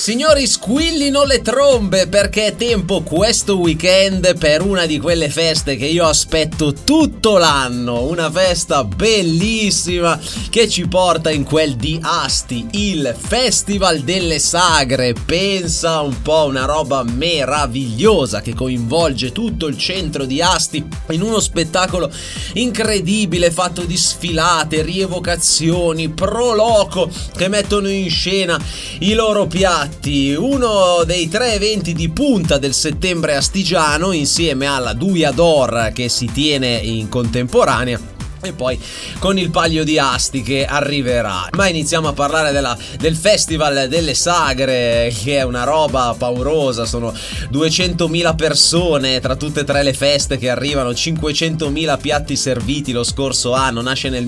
Signori, squillino le trombe perché è tempo questo weekend per una di quelle feste che io aspetto tutto l'anno. Una festa bellissima che ci porta in quel di Asti, il Festival delle Sagre. Pensa un po', una roba meravigliosa che coinvolge tutto il centro di Asti in uno spettacolo incredibile fatto di sfilate, rievocazioni, pro loco che mettono in scena i loro piatti. Uno dei 3 eventi di punta del settembre astigiano, insieme alla Duia d'Or che si tiene in contemporanea, e poi con il Palio di Asti che arriverà. Ma iniziamo a parlare del Festival delle Sagre, che è una roba paurosa. Sono 200.000 persone tra tutte e tre le feste che arrivano, 500.000 piatti serviti lo scorso anno. Nasce nel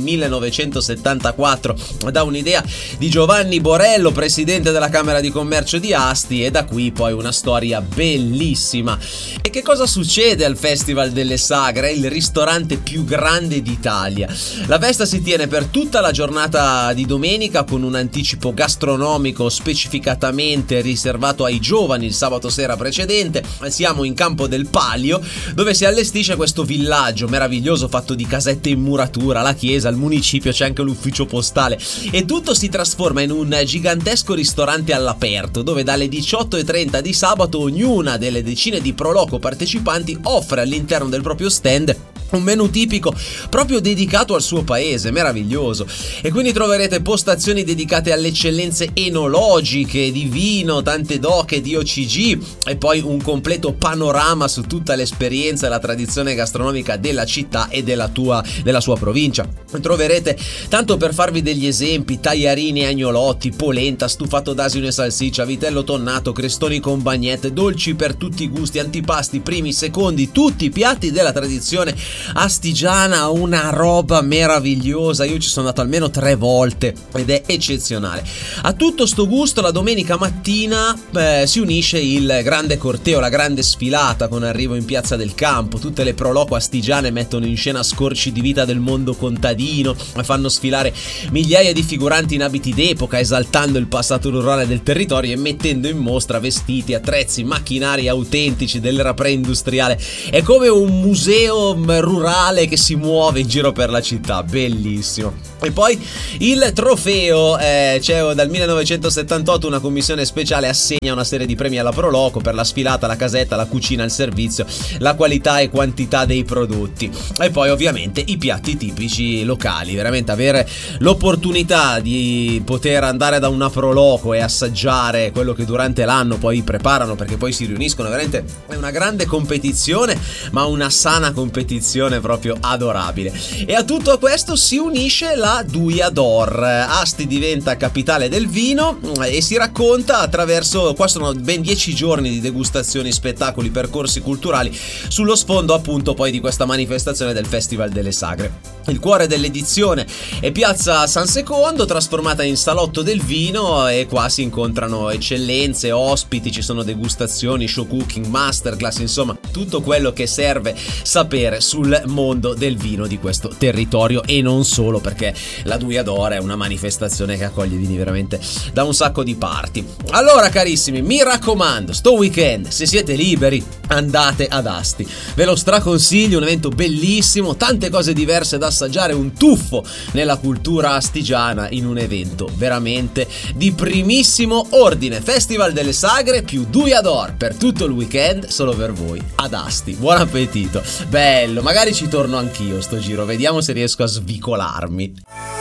1974 da un'idea di Giovanni Borello, presidente della Camera di Commercio di Asti, e da qui poi una storia bellissima. E che cosa succede al Festival delle Sagre? È il ristorante più grande d'Italia. La festa si tiene per tutta la giornata di domenica con un anticipo gastronomico specificatamente riservato ai giovani il sabato sera precedente. Siamo in Campo del Palio, dove si allestisce questo villaggio meraviglioso fatto di casette in muratura, la chiesa, il municipio, c'è anche l'ufficio postale, e tutto si trasforma in un gigantesco ristorante all'aperto dove dalle 18:30 di sabato ognuna delle decine di pro loco partecipanti offre all'interno del proprio stand un menù tipico proprio dedicato al suo paese, meraviglioso. E quindi troverete postazioni dedicate alle eccellenze enologiche di vino, tante doche di OCG, e poi un completo panorama su tutta l'esperienza e la tradizione gastronomica della città e della sua provincia. Troverete, tanto per farvi degli esempi, tagliarini e agnolotti, polenta, stufato d'asino e salsiccia, vitello tonnato, crestoni con bagnette, dolci per tutti i gusti, antipasti, primi, secondi, tutti i piatti della tradizione astigiana. Una roba meravigliosa. Io ci sono andato almeno 3 volte ed è eccezionale. A tutto sto gusto la domenica mattina si unisce il grande corteo, la grande sfilata con arrivo in Piazza del Campo. Tutte le pro loco astigiane mettono in scena scorci di vita del mondo contadino, fanno sfilare migliaia di figuranti in abiti d'epoca, esaltando il passato rurale del territorio e mettendo in mostra vestiti, attrezzi, macchinari autentici dell'era pre-industriale. È come un museo rurale che si muove in giro per la città, bellissimo. E poi il trofeo, c'è dal 1978 una commissione speciale assegna una serie di premi alla pro loco per la sfilata, la casetta, la cucina, il servizio, la qualità e quantità dei prodotti, e poi ovviamente i piatti tipici locali. Veramente avere l'opportunità di poter andare da una pro loco e assaggiare quello che durante l'anno poi preparano, perché poi si riuniscono, veramente è una grande competizione, ma una sana competizione proprio adorabile. E a tutto questo si unisce la Duia d'Or. Asti diventa capitale del vino e si racconta attraverso, qua sono ben 10 giorni di degustazioni, spettacoli, percorsi culturali sullo sfondo appunto poi di questa manifestazione del Festival delle Sagre. Il cuore dell'edizione è Piazza San Secondo, trasformata in salotto del vino, e qua si incontrano eccellenze, ospiti, ci sono degustazioni, show cooking, masterclass, insomma tutto quello che serve sapere sul mondo del vino di questo territorio, e non solo, perché la Duia d'Or è una manifestazione che accoglie vini veramente da un sacco di parti. Allora carissimi, mi raccomando, sto weekend, se siete liberi, andate ad Asti, ve lo straconsiglio, un evento bellissimo, tante cose diverse da assaggiare, un tuffo nella cultura astigiana in un evento veramente di primissimo ordine. Festival delle Sagre più Duia d'Or per tutto il weekend, solo per voi ad Asti. Buon appetito, bello, magari ci torno anch'io sto giro, vediamo se riesco a svicolarmi.